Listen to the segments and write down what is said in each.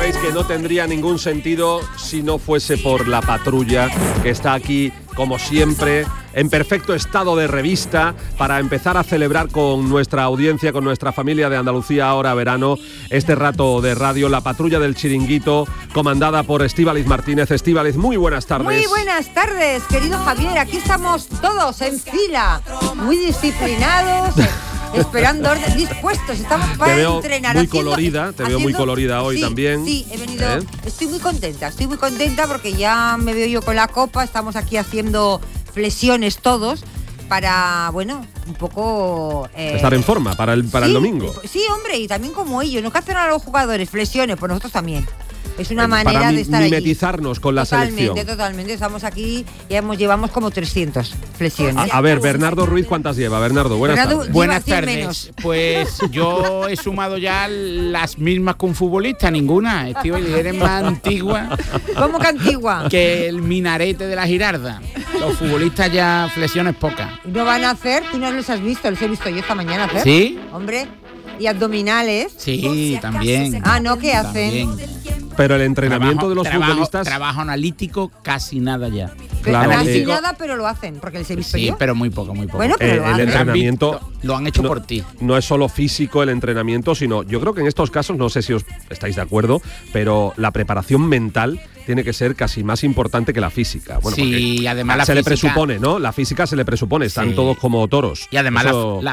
sepáis que no tendría ningún sentido si no fuese por la patrulla que está aquí, como siempre, en perfecto estado de revista, para empezar a celebrar con nuestra audiencia, con nuestra familia de Andalucía Ahora Verano, este rato de radio, la patrulla del Chiringuito, comandada por Estíbaliz Martínez. Estíbaliz, muy buenas tardes. Muy buenas tardes, querido Javier. Aquí estamos todos en fila, muy disciplinados, esperando orden, dispuestos. Estamos para entrenar. Te veo muy colorida hoy también. Sí, he venido. Estoy muy contenta porque ya me veo yo con la copa. Estamos aquí haciendo flexiones todos para, bueno, un poco... estar en forma para el domingo. Sí, hombre, y también como ellos, ¿no? ¿Qué hacen a los jugadores? Flexiones, pues nosotros también. Es una manera para de estar mimetizarnos allí con la selección. Totalmente. Estamos aquí y llevamos como 300 flexiones. A ver, Bernardo Ruiz, ¿cuántas lleva? Bernardo, buenas tardes. Pues yo he sumado ya las mismas que un futbolista, ninguna. Estíbaliz, eres más antigua. ¿Cómo que antigua? Que el minarete de la Girarda. Los futbolistas ya flexiones pocas. No van a hacer, tú no los has visto, los he visto yo esta mañana hacer. ¿Sí? Hombre, y abdominales. Sí, también. Ah, ¿no? ¿Qué hacen? Pero el entrenamiento de los futbolistas... Trabajo analítico, casi nada ya. Claro, casi nada, pero lo hacen, porque les he visto yo. Sí, pero muy poco. Bueno, pero el entrenamiento... Lo han hecho por ti. No es solo físico el entrenamiento, sino yo creo que en estos casos, no sé si os estáis de acuerdo, pero la preparación mental tiene que ser casi más importante que la física. Bueno, sí, además la se física, le presupone, ¿no? La física se le presupone, están todos como toros. Y además la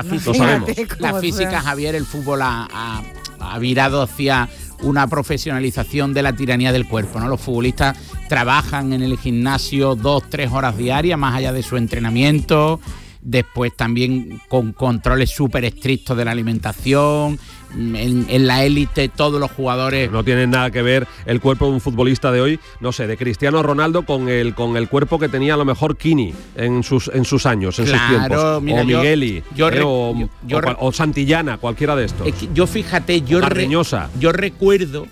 física, Javier, el fútbol ha virado hacia una profesionalización de la tiranía del cuerpo, ¿no? Los futbolistas trabajan en el gimnasio 2-3 horas diarias, más allá de su entrenamiento. Después también con controles súper estrictos de la alimentación. En la élite todos los jugadores... No tiene nada que ver el cuerpo de un futbolista de hoy, no sé, de Cristiano Ronaldo con el cuerpo que tenía a lo mejor Kini en sus años, en sus tiempos. Mira, o Migueli, o Santillana, cualquiera de estos. Es que yo fíjate, yo recuerdo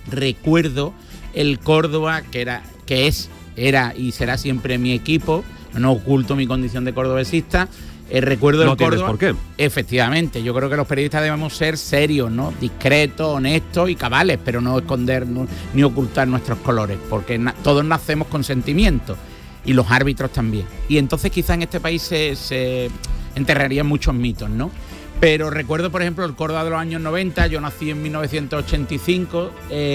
el Córdoba que era y será siempre mi equipo. No oculto mi condición de cordobesista. Recuerdo el Córdoba. ¿Por qué? Efectivamente, yo creo que los periodistas debemos ser serios, ¿no? Discretos, honestos y cabales, pero no esconder ni ocultar nuestros colores, porque todos nacemos con sentimientos y los árbitros también. Y entonces quizá en este país se enterrarían muchos mitos, ¿no? Pero recuerdo, por ejemplo, el Córdoba de los años 90, yo nací en 1985,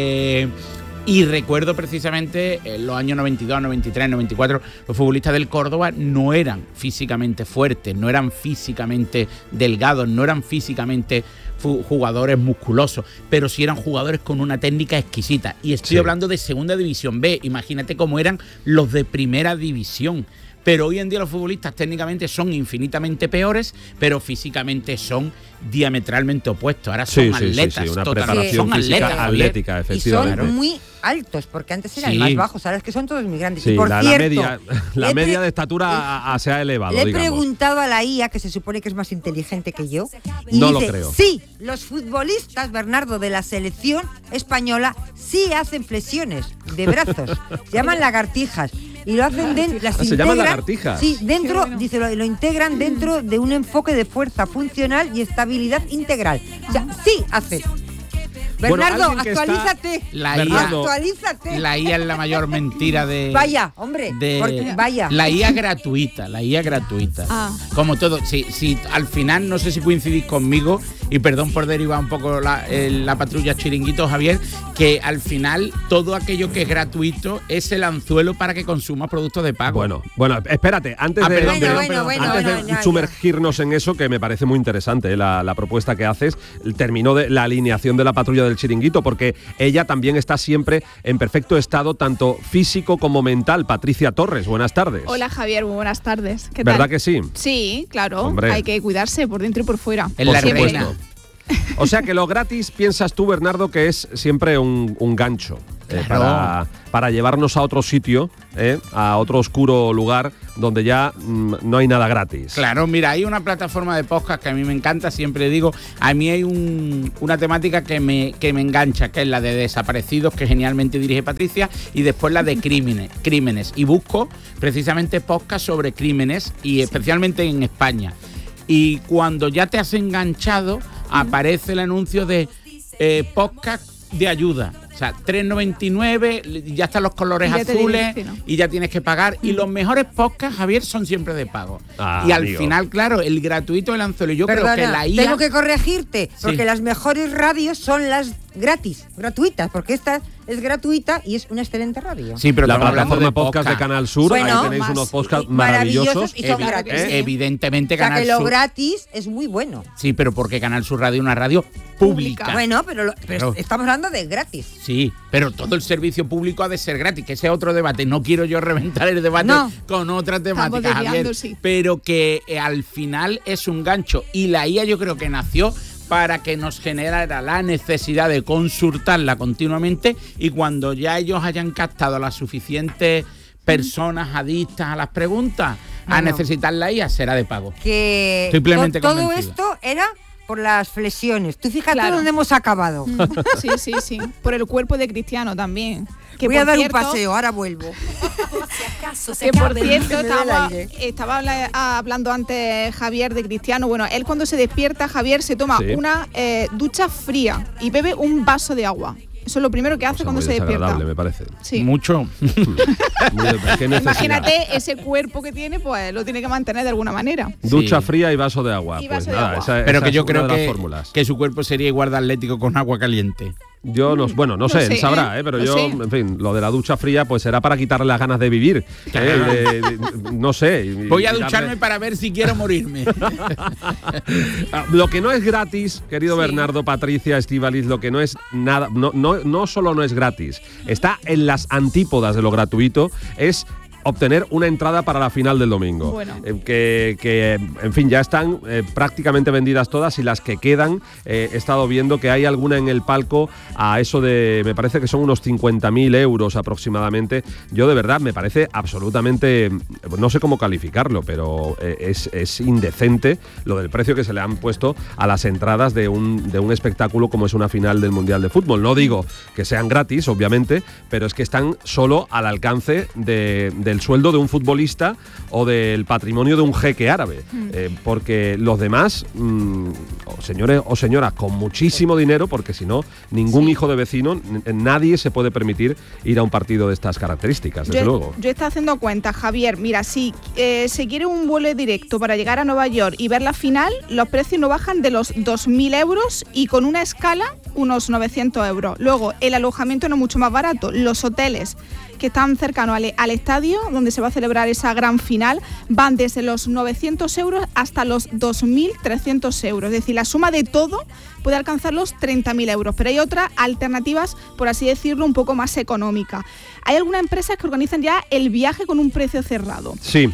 y recuerdo precisamente en los años 92, 93, 94, los futbolistas del Córdoba no eran físicamente fuertes, no eran físicamente delgados, no eran físicamente jugadores musculosos, pero sí eran jugadores con una técnica exquisita. Y estoy hablando de Segunda División B, imagínate cómo eran los de Primera División. Pero hoy en día los futbolistas técnicamente son infinitamente peores, pero físicamente son diametralmente opuestos. Ahora son atletas, una preparación física atlética, efectivamente. Y son muy altos, porque antes eran más bajos, ahora es que son todos muy grandes. Sí, y por cierto, la media de estatura se ha elevado. Le he preguntado a la IA, que se supone que es más inteligente que yo, y no dice, lo creo. Sí, los futbolistas, Bernardo, de la selección española sí hacen flexiones de brazos, se llaman lagartijas. Y lo hacen se llaman lagartijas. Sí, dentro, dice, lo integran dentro de un enfoque de fuerza funcional y estabilidad integral. O sea, sí hacen. Bernardo, actualízate. Actualízate. La IA es la mayor mentira de... Vaya, hombre, vaya. La IA gratuita. Como todo. Si al final, no sé si coincidís conmigo, y perdón por derivar un poco la patrulla Chiringuito, Javier, que al final todo aquello que es gratuito es el anzuelo para que consumas productos de pago. Bueno, espérate, antes de sumergirnos en eso, que me parece muy interesante la propuesta que haces, terminó de la alineación de la patrulla del Chiringuito, porque ella también está siempre en perfecto estado, tanto físico como mental. Patricia Torres, buenas tardes. Hola Javier, muy buenas tardes. ¿Qué tal? ¿Verdad que sí? Sí, claro. Hombre. Hay que cuidarse por dentro y por fuera. En la reina. O sea que lo gratis, piensas tú, Bernardo, que es siempre un gancho para llevarnos a otro sitio, a otro oscuro lugar donde ya no hay nada gratis. Claro, mira, hay una plataforma de podcast que a mí me encanta, siempre digo, a mí hay una temática que me engancha, que es la de desaparecidos, que genialmente dirige Patricia, y después la de crímenes. Y busco precisamente podcast sobre crímenes, y especialmente en España. Y cuando ya te has enganchado, aparece el anuncio de podcast de ayuda. sea, 3,99, ya están los colores Y ya te azules dice, ¿no? y ya tienes que pagar. Y los mejores podcasts, Javier, son siempre de pago. Ah, y al amigo. final, claro, el gratuito del anzuelo. Yo Perdona, creo que la IA... tengo que corregirte, porque Sí. las mejores radios son las gratis, gratuitas, porque esta es gratuita y es una excelente radio. Sí, pero La estamos hablando plataforma de podcast de Canal Sur, Bueno, ahí tenéis más- unos podcasts maravillosos maravillosos. y son Evi- gratis. Evidentemente O sea, Canal que lo Sur... gratis es muy bueno. Sí, pero porque Canal Sur Radio es una radio pública. Bueno, pero Claro. estamos hablando de gratis. Sí, pero todo el servicio público ha de ser gratis, que ese es otro debate. No quiero yo reventar el debate No. con otra temática, desviando, Javier, sí. pero que al final es un gancho. Y la IA yo creo que nació para que nos generara la necesidad de consultarla continuamente, y cuando ya ellos hayan captado las suficientes personas adictas a las preguntas a Bueno. necesitar la IA, será de pago. Que Estoy plenamente todo convencido. esto era por las flexiones. Tú fíjate Claro. dónde hemos acabado. Sí, sí, sí. Por el cuerpo de Cristiano también. Que Voy a por dar cierto- un paseo, ahora vuelvo. Que por cierto, me dé el estaba aire. hablando antes Javier de Cristiano. Bueno, él cuando se despierta, Javier se toma Sí. una ducha fría y bebe un vaso de agua. Eso es lo primero que hace O sea, cuando muy se despierta. desagradable, me parece. Sí. Mucho. ¿Qué necesidad? Imagínate ese cuerpo que tiene, pues lo tiene que mantener de alguna manera. Ducha Sí. fría y vaso de agua. Y Pues vaso de nada, agua. Pero esa que yo es una creo de las que, fórmulas. que su cuerpo sería igual de atlético con agua caliente. Yo no, bueno, no sé, él sabrá, pero no yo, sé. en fin, lo de la ducha fría, pues será para quitarle las ganas de vivir. No sé. Voy a y darle- ducharme para ver si quiero morirme. Lo que no es gratis, querido Sí. Bernardo, Patricia, Estíbaliz, lo que no es nada, no solo no es gratis, está en las antípodas de lo gratuito, es obtener una entrada para la final del domingo. Bueno. Que, en fin, ya están prácticamente vendidas todas, y las que quedan, he estado viendo que hay alguna en el palco a eso de, me parece que son unos 50.000 euros aproximadamente. Yo de verdad me parece absolutamente, no sé cómo calificarlo, pero es indecente lo del precio que se le han puesto a las entradas de un espectáculo como es una final del Mundial de Fútbol. No digo que sean gratis, obviamente, pero es que están solo al alcance del sueldo de un futbolista o del patrimonio de un jeque árabe, porque los demás, señores o señoras con muchísimo dinero, porque si no, ningún hijo de vecino, nadie se puede permitir ir a un partido de estas características, desde luego. Yo estoy haciendo cuenta, Javier. Mira, si se quiere un vuelo directo para llegar a Nueva York y ver la final, los precios no bajan de los 2.000 euros y con una escala unos 900 euros. Luego, el alojamiento no es mucho más barato. Los hoteles que están cercanos al estadio donde se va a celebrar esa gran final van desde los 900 euros hasta los 2.300 euros. Es decir, la suma de todo puede alcanzar los 30.000 euros. Pero hay otras alternativas, por así decirlo, un poco más económicas. Hay algunas empresas que organizan ya el viaje con un precio cerrado. Sí.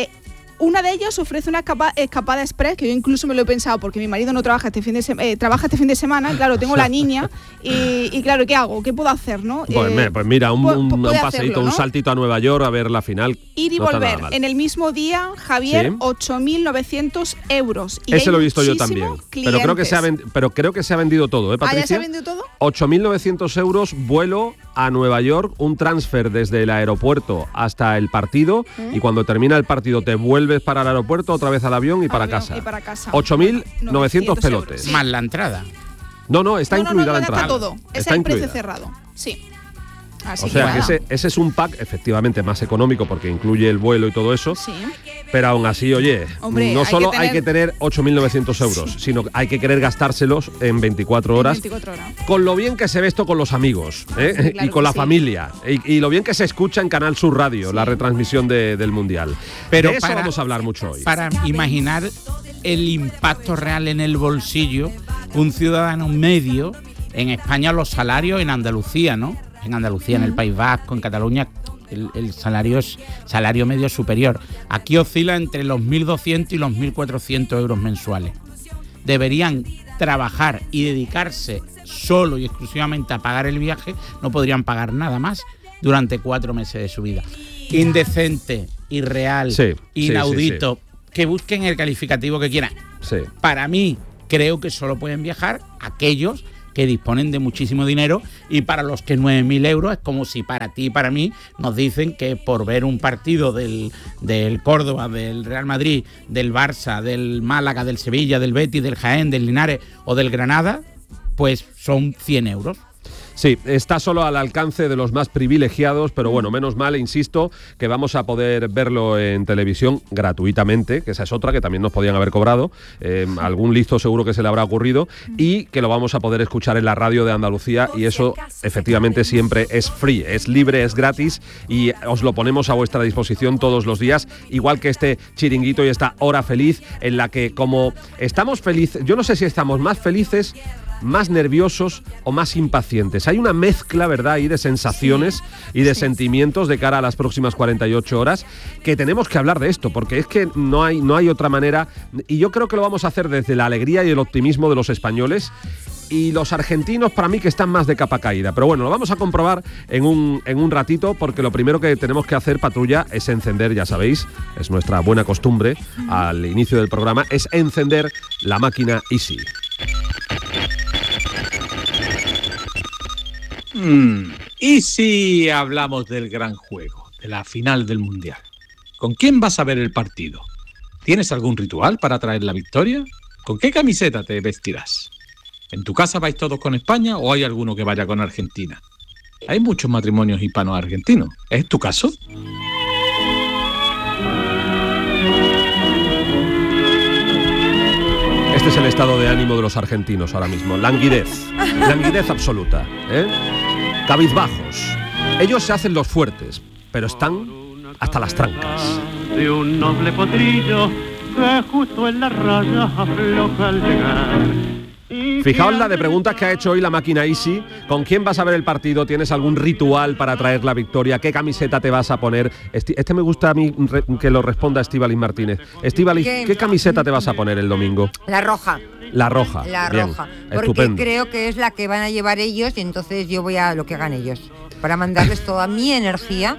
Una de ellas ofrece una escapada express, que yo incluso me lo he pensado porque mi marido no trabaja trabaja este fin de semana, y claro, tengo la niña y claro, ¿qué hago? ¿Qué puedo hacer, no? Pues mira, un puede paseíto, hacerlo, un ¿no? saltito a Nueva York a ver la final. Ir y no está volver nada mal. en el mismo día, Javier, Sí. 8.900 euros. Y Ese hay lo he visto yo muchísimos también. Pero creo que se ha vendido todo, ¿eh, ¿Ah, Patricia? ya se ha vendido todo? 8.900 euros, vuelo a Nueva York, un transfer desde el aeropuerto hasta el partido, y cuando termina el partido te vuelves para el aeropuerto, otra vez al avión y para avión casa. y para casa. 8.900 pelotes. euros, sí. Más la entrada. No, está incluida la entrada. Está todo. Es Está el precio incluida. cerrado. Sí. Así O sea, nada. que ese es un pack efectivamente más económico porque incluye el vuelo y todo eso. Sí. Pero aún así, oye, Hombre, no hay solo que hay que tener 8.900 euros, sino que hay que querer gastárselos en 24 horas. 24 horas. Con lo bien que se ve esto con los amigos, ¿eh? Sí, claro y con que la sí. familia, y lo bien que se escucha en Canal Sur Radio, la retransmisión del Mundial. Pero de eso para- vamos a hablar mucho hoy. Para imaginar el impacto real en el bolsillo, un ciudadano medio, en España los salarios, en Andalucía, ¿no? En Andalucía, en el País Vasco, en Cataluña, el salario es salario medio superior. Aquí oscila entre los 1.200 y los 1.400 euros mensuales. Deberían trabajar y dedicarse solo y exclusivamente a pagar el viaje, no podrían pagar nada más durante 4 meses de su vida. Indecente, irreal, Sí, inaudito, que busquen el calificativo que quieran. Sí. Para mí, creo que solo pueden viajar aquellos que disponen de muchísimo dinero, y para los que 9.000 euros es como si para ti y para mí nos dicen que por ver un partido del Córdoba, del Real Madrid, del Barça, del Málaga, del Sevilla, del Betis, del Jaén, del Linares o del Granada, pues son 100 euros. Sí, está solo al alcance de los más privilegiados, pero bueno, menos mal, insisto, que vamos a poder verlo en televisión gratuitamente, que esa es otra que también nos podían haber cobrado, algún listo seguro que se le habrá ocurrido, y que lo vamos a poder escuchar en la radio de Andalucía, y eso efectivamente siempre es free, es libre, es gratis, y os lo ponemos a vuestra disposición todos los días, igual que este chiringuito y esta hora feliz, en la que como estamos felices, yo no sé si estamos más felices, más nerviosos o más impacientes. Hay una mezcla, ¿verdad?, ahí de sensaciones y de sentimientos de cara a las próximas 48 horas, que tenemos que hablar de esto, porque es que no hay otra manera, y yo creo que lo vamos a hacer desde la alegría y el optimismo de los españoles, y los argentinos para mí que están más de capa caída. Pero bueno, lo vamos a comprobar en un ratito, porque lo primero que tenemos que hacer, Patrulla, es encender, ya sabéis, es nuestra buena costumbre al inicio del programa, es encender la máquina Easy. ¿Y si hablamos del gran juego, de la final del Mundial? ¿Con quién vas a ver el partido? ¿Tienes algún ritual para traer la victoria? ¿Con qué camiseta te vestirás? ¿En tu casa vais todos con España o hay alguno que vaya con Argentina? Hay muchos matrimonios hispano-argentinos. ¿Es tu caso? Este es el estado de ánimo de los argentinos ahora mismo. Languidez absoluta, cabizbajos. Ellos se hacen los fuertes, pero están hasta las trancas. De un noble potrillo que justo en la raya afloja al llegar. Fijaos la de preguntas que ha hecho hoy la máquina Easy. ¿Con quién vas a ver el partido? ¿Tienes algún ritual para traer la victoria? ¿Qué camiseta te vas a poner? Este me gusta a mí que lo responda Estíbaliz Martínez. Estíbaliz, ¿qué camiseta te vas a poner el domingo? La roja. La roja. La bien, roja. Porque estupendo. creo que es la que van a llevar ellos, y entonces yo voy a lo que hagan ellos. Para mandarles toda mi energía,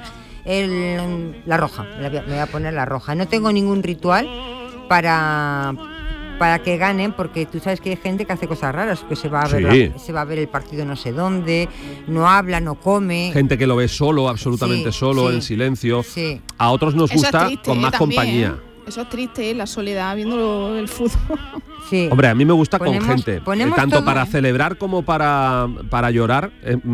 la roja. Me voy a poner la roja. No tengo ningún ritual para que ganen, porque tú sabes que hay gente que hace cosas raras, que se va a ver el partido no sé dónde, no habla, no come. Gente que lo ve solo, absolutamente solo, en silencio. Sí. A otros nos gusta con más también, compañía. Eso es triste, la soledad viendo el fútbol. Sí. Hombre, a mí me gusta con gente, tanto todo, para celebrar como para llorar.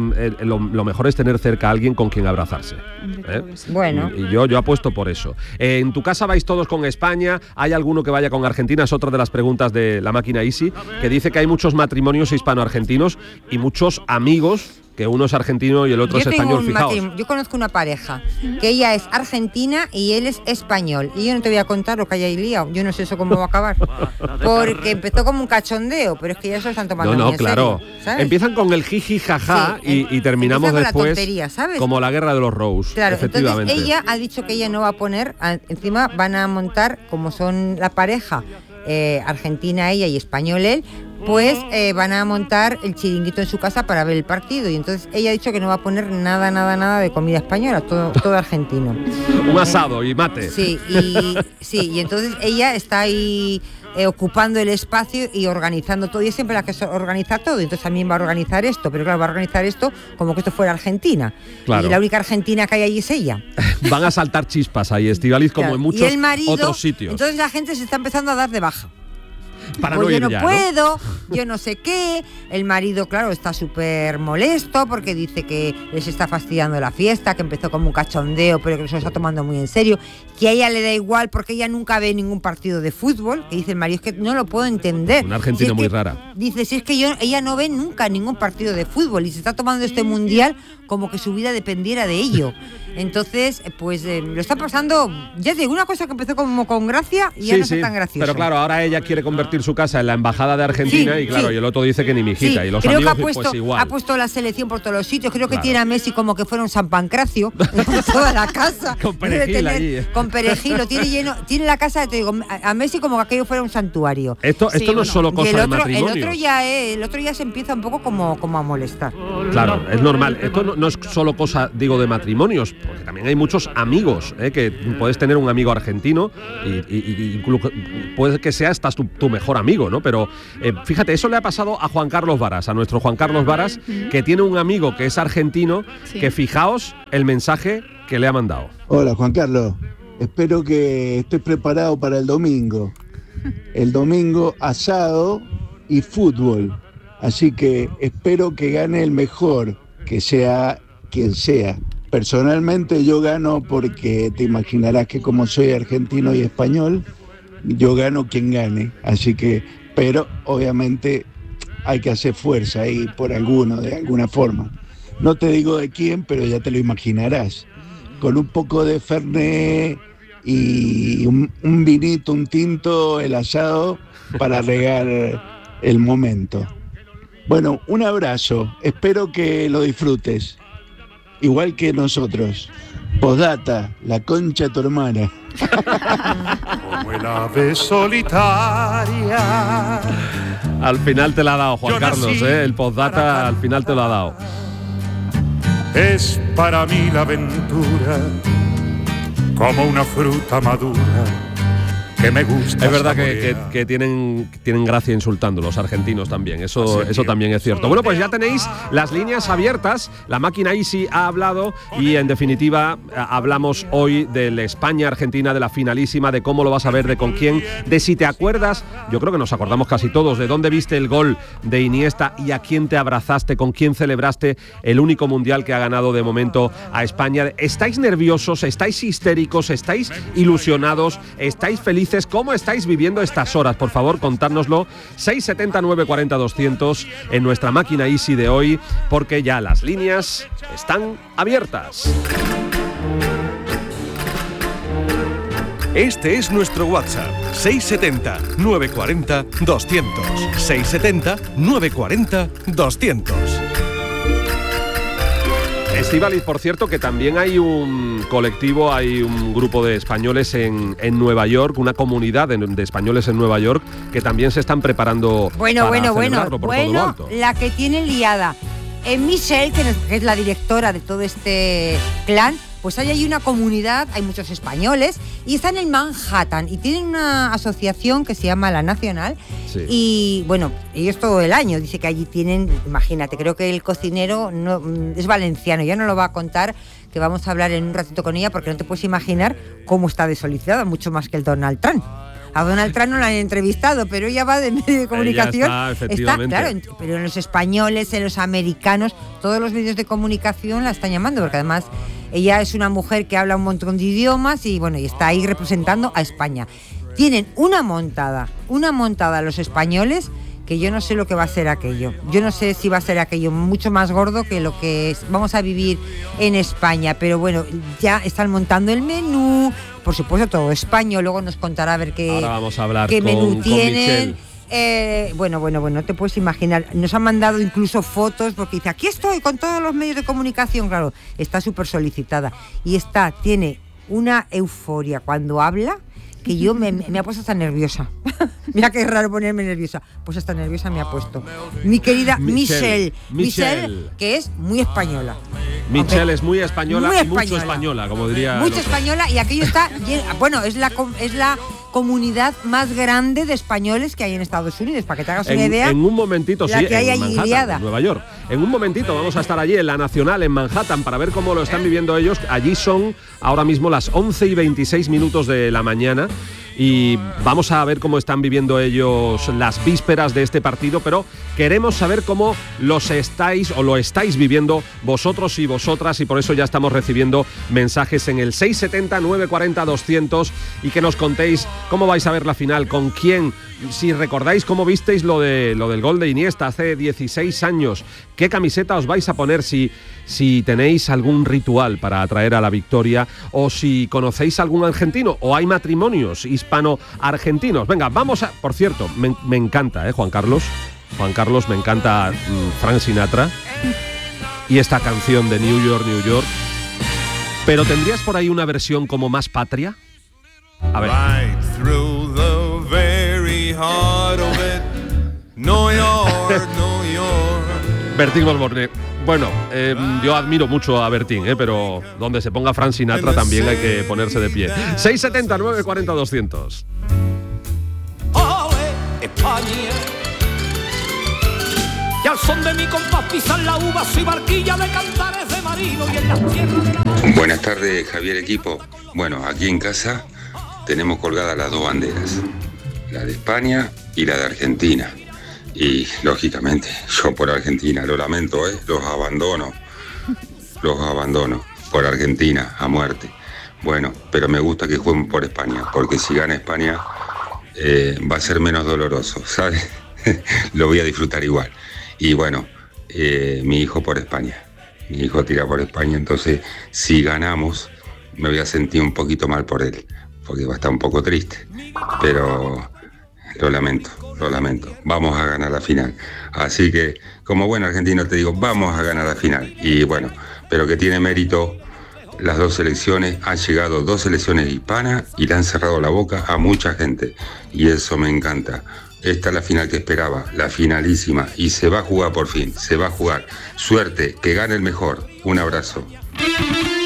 Lo mejor es tener cerca a alguien con quien abrazarse. Sí. Bueno. Y yo apuesto por eso. ¿En tu casa vais todos con España? ¿Hay alguno que vaya con Argentina? Es otra de las preguntas de la máquina Easy, que dice que hay muchos matrimonios hispano-argentinos y muchos amigos, que uno es argentino y el otro es español, fijaos. Yo conozco una pareja, que ella es argentina y él es español. Y yo no te voy a contar lo que hay ahí liado. Yo no sé eso cómo va a acabar. Porque empezó como un cachondeo, pero es que ya se lo están tomando muy en claro. serio, ¿sabes? Empiezan con el jiji jaja y terminamos con después la tontería, ¿sabes? como la guerra de los Rose. Claro, efectivamente. entonces ella ha dicho que ella no va a poner, encima van a montar, como son la pareja, argentina ella y español él, pues van a montar el chiringuito en su casa para ver el partido, y entonces ella ha dicho que no va a poner nada de comida española, todo argentino. Un asado y mate. Sí, y entonces ella está ahí ocupando el espacio y organizando todo, y es siempre la que organiza todo, entonces también va a organizar esto, pero claro, va a organizar esto como que esto fuera Argentina, claro. Y la única argentina que hay allí es ella. Van a saltar chispas ahí, Estíbaliz, como en muchos otros sitios. Entonces la gente se está empezando a dar de baja. Para pues no ir yo no ya, puedo, yo no sé qué. El marido, claro, está súper molesto porque dice que les está fastidiando la fiesta, que empezó como un cachondeo, pero que se lo está tomando muy en serio, que a ella le da igual porque ella nunca ve ningún partido de fútbol, que dice el marido, es que no lo puedo entender. Una argentina muy rara. Dice, si es que ella no ve nunca ningún partido de fútbol y se está tomando este mundial como que su vida dependiera de ello. Entonces, pues lo está pasando, ya te digo, una cosa que empezó como con gracia y ya no está tan gracioso. Pero claro, ahora ella quiere convertir su casa en la embajada de Argentina, y claro, y el otro dice que ni mijita, y los creo amigos que pues igual. ha puesto la selección por todos los sitios, creo que tiene a Messi como que fuera un San Pancracio por toda la casa. Con perejil allí. Con perejil, lo tiene lleno, tiene la casa, te digo, a Messi como que aquello fuera un santuario. Esto no es solo cosa de matrimonio. El otro ya se empieza un poco como a molestar. Claro, es normal. Esto no es solo cosa, digo, de matrimonios, porque también hay muchos amigos, que puedes tener un amigo argentino y incluso puede que sea hasta tu mejor amigo, ¿no? Pero fíjate, eso le ha pasado a Juan Carlos Varas, a nuestro Juan Carlos Varas, que tiene un amigo que es argentino, que fijaos el mensaje que le ha mandado. Hola, Juan Carlos. Espero que estés preparado para el domingo. El domingo asado y fútbol. Así que espero que gane el mejor, que sea quien sea. Personalmente yo gano porque te imaginarás que como soy argentino y español, yo gano quien gane. Así que, pero obviamente hay que hacer fuerza ahí por alguno, de alguna forma. No te digo de quién, pero ya te lo imaginarás. Con un poco de Fernet y un vinito, un tinto, el asado para regar el momento. Bueno, un abrazo, espero que lo disfrutes, igual que nosotros. Postdata, la concha de tu hermana. Como el ave solitaria. Al final te la ha dado, Juan Carlos, el postdata al final te lo ha dado. Es para mí la aventura como una fruta madura que me gusta. Es verdad que tienen gracia insultando los argentinos también, eso también es cierto. Bueno, pues ya tenéis las líneas abiertas, la máquina Easy ha hablado y en definitiva hablamos hoy del España-Argentina, de la finalísima, de cómo lo vas a ver, de con quién, de si te acuerdas, yo creo que nos acordamos casi todos, de dónde viste el gol de Iniesta y a quién te abrazaste, con quién celebraste el único mundial que ha ganado de momento a España. ¿Estáis nerviosos? ¿Estáis histéricos? ¿Estáis ilusionados? ¿Estáis felices? ¿Cómo estáis viviendo estas horas? Por favor, contárnoslo. 670 940 200 en nuestra máquina Easy de hoy, porque ya las líneas están abiertas. Este es nuestro WhatsApp, 670 940 200. 670 940 200. Estíbaliz, por cierto, que también hay un colectivo, hay un grupo de españoles en Nueva York, una comunidad de españoles en Nueva York que también se están preparando para celebrarlo por todo lo alto. La que tiene liada. Michelle, que es la directora de todo este clan, pues hay una comunidad, hay muchos españoles y están en Manhattan y tienen una asociación que se llama La Nacional. Sí. Y bueno, ellos todo el año, dice que allí tienen, imagínate, creo que el cocinero no, es valenciano, ya no lo va a contar, que vamos a hablar en un ratito con ella porque no te puedes imaginar cómo está de solicitada, mucho más que el Donald Trump. A Donald Trump no la han entrevistado, pero ella va de medio de comunicación. Está, claro, pero en los españoles, en los americanos, todos los medios de comunicación la están llamando, porque además ella es una mujer que habla un montón de idiomas y bueno, y está ahí representando a España. Tienen una montada los españoles, que yo no sé lo que va a ser aquello. Yo no sé si va a ser aquello mucho más gordo que lo que vamos a vivir en España, pero bueno, ya están montando el menú, por supuesto todo español, luego nos contará a ver qué menú tienen. Bueno, no te puedes imaginar. Nos han mandado incluso fotos porque dice, aquí estoy con todos los medios de comunicación. Claro, está súper solicitada y tiene una euforia cuando habla que yo me ha puesto hasta nerviosa. Mira qué raro ponerme nerviosa. Pues hasta nerviosa me ha puesto. Mi querida Michelle, que es muy española. Michelle es muy española y mucho española, como diría. Mucho española y aquello está... Bueno, es la comunidad más grande de españoles que hay en Estados Unidos, para que te hagas una idea. En un momentito, la que hay en Manhattan, en Nueva York. En un momentito vamos a estar allí en la Nacional, en Manhattan, para ver cómo lo están viviendo ellos. Allí son ahora mismo las 11:26 de la mañana. Y vamos a ver cómo están viviendo ellos las vísperas de este partido, pero queremos saber cómo lo estáis viviendo vosotros y vosotras, y por eso ya estamos recibiendo mensajes en el 670 940 200 y que nos contéis cómo vais a ver la final, con quién, si recordáis cómo visteis lo del gol de Iniesta hace 16 años, qué camiseta os vais a poner, si tenéis algún ritual para atraer a la victoria, o si conocéis algún argentino, o hay matrimonios hispano-argentinos. Venga, vamos a... Por cierto, me encanta, Juan Carlos, me encanta Frank Sinatra y esta canción de New York, New York. Pero ¿tendrías por ahí una versión como más patria? A ver. Right through the very heart of it, New York, New York. Bertín Osborne. Bueno, yo admiro mucho a Bertín, pero donde se ponga Frank Sinatra también hay que ponerse de pie. 670 940 200. Y al son de mi compás pisan la uva, soy barquilla de cantares de marino y en las tierras de la... Buenas tardes, Javier equipo. Bueno, aquí en casa tenemos colgadas las dos banderas, la de España y la de Argentina. Y lógicamente, yo por Argentina, lo lamento, los abandono por Argentina a muerte. Bueno, pero me gusta que jueguen por España, porque si gana España va a ser menos doloroso, ¿sabes? Lo voy a disfrutar igual. Y bueno, mi hijo por España, mi hijo tira por España, entonces si ganamos me voy a sentir un poquito mal por él, porque va a estar un poco triste, pero lo lamento, vamos a ganar la final. Así que, como buen argentino te digo, vamos a ganar la final. Y bueno, pero que tiene mérito las dos selecciones, han llegado dos selecciones hispanas y le han cerrado la boca a mucha gente. Y eso me encanta. Esta es la final que esperaba, la finalísima, y se va a jugar por fin, se va a jugar. Suerte, que gane el mejor. Un abrazo.